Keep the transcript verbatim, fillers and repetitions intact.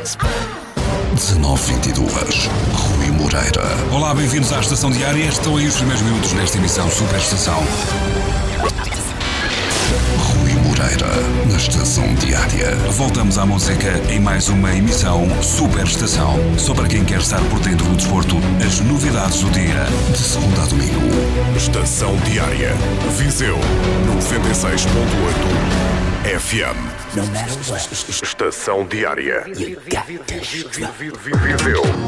dezenove vinte e dois, Rui Moreira. Olá, bem-vindos à Estação Diária. Estão aí os primeiros minutos nesta emissão Super Estação. Rui Moreira, na Estação Diária. Voltamos à música em mais uma emissão Super Estação. Só para quem quer estar por dentro do desporto, as novidades do dia. De segunda a domingo. Estação Diária. Viseu noventa e seis ponto oito F M. No matter what, Estação Diária. you got to show. Viseu